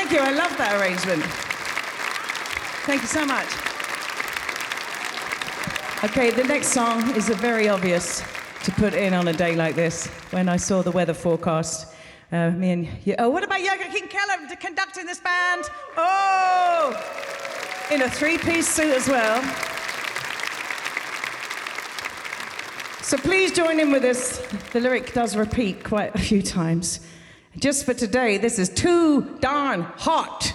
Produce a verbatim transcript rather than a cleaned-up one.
thank you. I love that arrangement. Thank you so much. Okay, the next song is a very obvious to put in on a day like this. When I saw the weather forecast, uh, me and you, oh, what about Joachim Keller conducting this band? Oh, in a three-piece suit as well. So please join in with us. The lyric does repeat quite a few times. Just for today, this is Too Darn Hot.